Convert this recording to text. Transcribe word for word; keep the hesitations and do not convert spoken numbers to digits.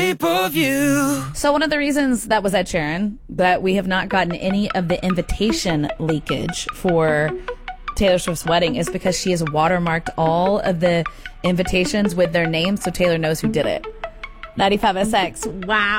shape of you. So one of the reasons that was Ed Sheeran, that we have not gotten any of the invitation leakage for Taylor Swift's wedding, is because she has watermarked all of the invitations with their names so Taylor knows who did it. ninety-five S X. Wow.